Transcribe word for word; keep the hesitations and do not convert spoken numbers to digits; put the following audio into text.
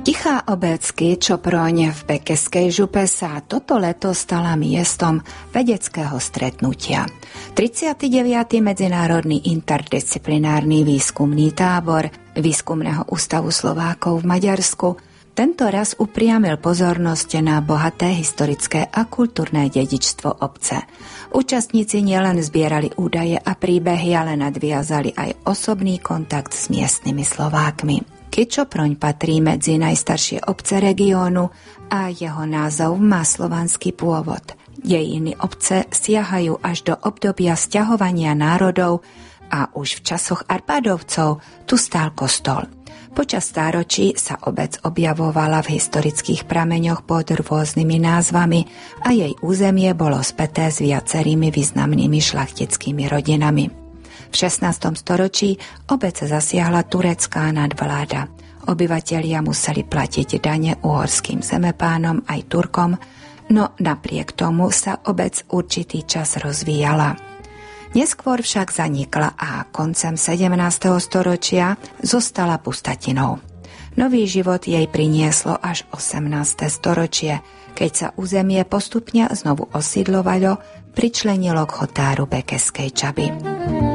Tichá obec Kyčoproň v Bekeskej župe sa toto leto stala miestom vedeckého stretnutia. tridsiaty deviaty Medzinárodný interdisciplinárny výskumný tábor Výskumného ústavu Slovákov v Maďarsku tento raz upriamil pozornosť na bohaté historické a kultúrne dedičstvo obce. Účastníci nielen zbierali údaje a príbehy, ale nadviazali aj osobný kontakt s miestnymi Slovákmi. Kyčoproň patrí medzi najstaršie obce regiónu a jeho názov má slovanský pôvod. Dejiny obce siahajú až do obdobia sťahovania národov a už v časoch Arpádovcov tu stál kostol. Počas stáročí sa obec objavovala v historických prameňoch pod rôznymi názvami a jej územie bolo späté s viacerými významnými šlachtickými rodinami. V šestnástom storočí obec zasiahla turecká nadvláda. Obyvatelia museli platiť dane uhorským zemepánom aj Turkom, no napriek tomu sa obec určitý čas rozvíjala. Neskôr však zanikla a koncem sedemnásteho storočia zostala pustatinou. Nový život jej prinieslo až osemnáste storočie, keď sa územie postupne znovu osídlovalo, pričlenilo k chotáru Bekeskej Čaby.